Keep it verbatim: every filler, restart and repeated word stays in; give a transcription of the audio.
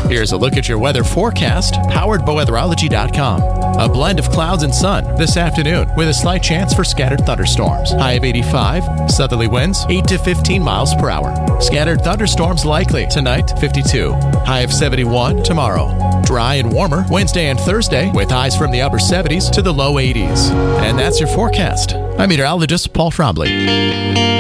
Here's a look at your weather forecast, powered by weatherology dot com. A blend of clouds and sun this afternoon with a slight chance for scattered thunderstorms. High of eighty-five, southerly winds eight to fifteen miles per hour. Scattered thunderstorms likely tonight, fifty-two. High of seventy-one tomorrow. Dry and warmer Wednesday and Thursday with highs from the upper seventies to the low eighties. And that's your forecast. I'm meteorologist Paul Trombley.